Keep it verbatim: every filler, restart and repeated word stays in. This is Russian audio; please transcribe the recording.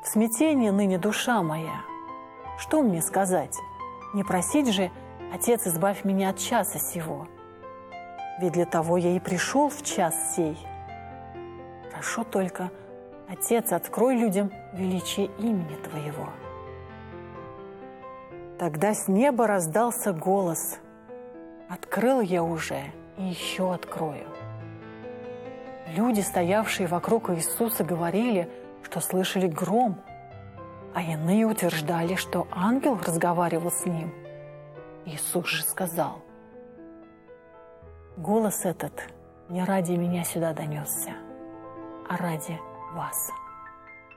В смятении ныне душа моя. Что мне сказать? Не просить же, Отец, избавь меня от часа сего. Ведь для того я и пришел в час сей. Прошу только, Отец, открой людям величие имени Твоего. Тогда с неба раздался голос. Открыл я уже и еще открою. Люди, стоявшие вокруг Иисуса, говорили, что слышали гром, а иные утверждали, что ангел разговаривал с ним. Иисус же сказал: голос этот не ради меня сюда донесся, а ради вас.